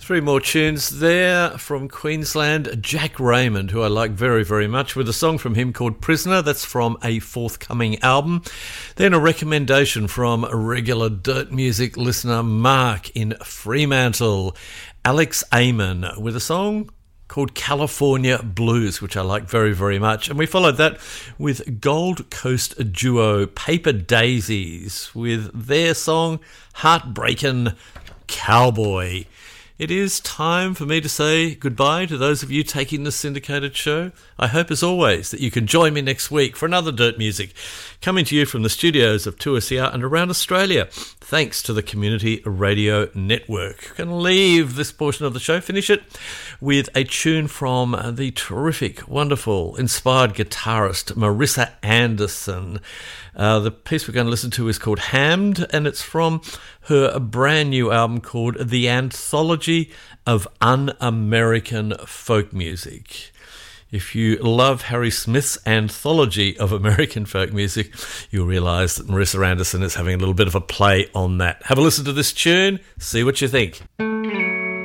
Three more tunes there from Queensland. Jack Raymond, who I like very, very much, with a song from him called Prisoner. That's from a forthcoming album. Then a recommendation from a regular Dirt Music listener, Mark in Fremantle. Alex Amon with a song called California Blues, which I like very, very much. And we followed that with Gold Coast duo Paper Daisies with their song Heartbreakin' Cowboy. It is time for me to say goodbye to those of you taking the syndicated show. I hope, as always, that you can join me next week for another Dirt Music, coming to you from the studios of 2SER and around Australia, thanks to the Community Radio Network. I'm going to leave this portion of the show, finish it, with a tune from the terrific, wonderful, inspired guitarist Marissa Anderson. The piece we're going to listen to is called Hammed, and it's from her brand new album called The Anthology of Un-American Folk Music. If you love Harry Smith's Anthology of American Folk Music, you'll realise that Marissa Anderson is having a little bit of a play on that. Have a listen to this tune, see what you think.